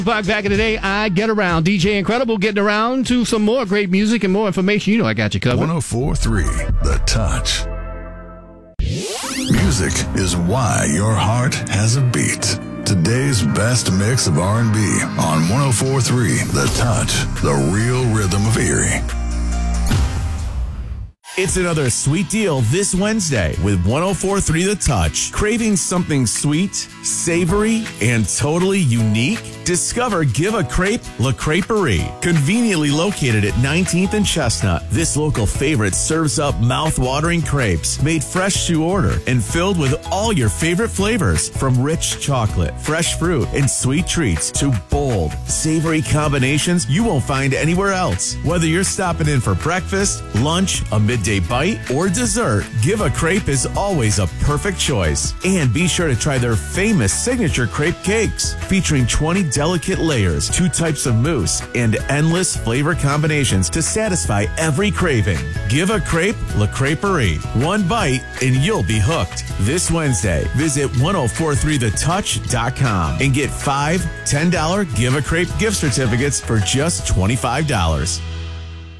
Back in the day, I get around. DJ Incredible getting around to some more great music and more information. You know I got you covered. 104.3 The Touch. Music is why your heart has a beat. Today's best mix of R&B on 104.3 The Touch, the real rhythm of Erie. It's another sweet deal this Wednesday with 104.3 The Touch. Craving something sweet, savory, and totally unique? Discover Give a Crepe La Creperie. Conveniently located at 19th and Chestnut, this local favorite serves up mouth-watering crepes made fresh to order and filled with all your favorite flavors, from rich chocolate, fresh fruit, and sweet treats to bold, savory combinations you won't find anywhere else. Whether you're stopping in for breakfast, lunch, a midday bite, or dessert, Give a Crepe is always a perfect choice. And be sure to try their famous signature crepe cakes, featuring 20 delicate layers, 2 types of mousse, and endless flavor combinations to satisfy every craving. Give a Crepe La Creperie. One bite and you'll be hooked. This Wednesday, visit 1043thetouch.com and get 5 $10 Give a Crepe gift certificates for just $25.